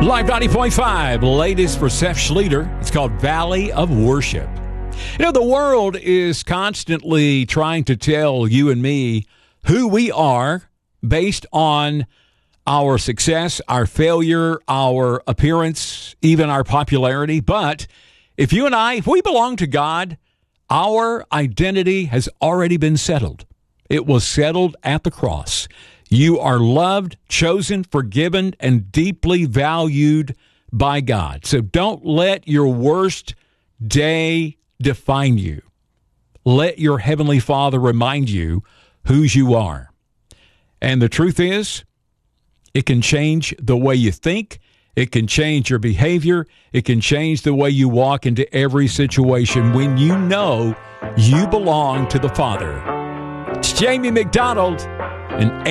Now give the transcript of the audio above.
Live 90.5, latest for Seth Schlueter. It's called Valley of Worship. You know, the world is constantly trying to tell you and me who we are based on our success, our failure, our appearance, even our popularity. But if you and I, if we belong to God, our identity has already been settled. It was settled at the cross. You are loved, chosen, forgiven, and deeply valued by God. So don't let your worst day define you. Let your Heavenly Father remind you whose you are. And the truth is, it can change the way you think. It can change your behavior. It can change the way you walk into every situation when you know you belong to the Father. It's Jamie McDonald and